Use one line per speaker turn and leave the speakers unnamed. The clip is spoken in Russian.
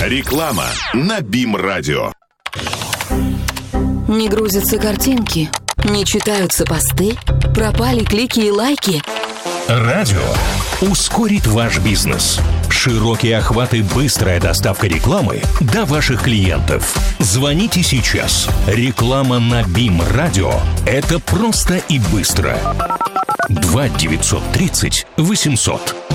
Реклама на БИМ-радио.
Не грузятся картинки, не читаются посты, пропали клики и лайки.
Радио ускорит ваш бизнес. Широкие охваты, быстрая доставка рекламы до ваших клиентов. Звоните сейчас. Реклама на БИМ-радио – это просто и быстро. 2 930 800.